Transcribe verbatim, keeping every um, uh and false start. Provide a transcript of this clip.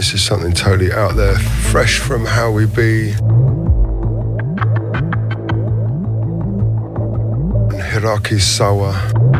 this is something totally out there, fresh from How We Be. And Hiraki Sawa.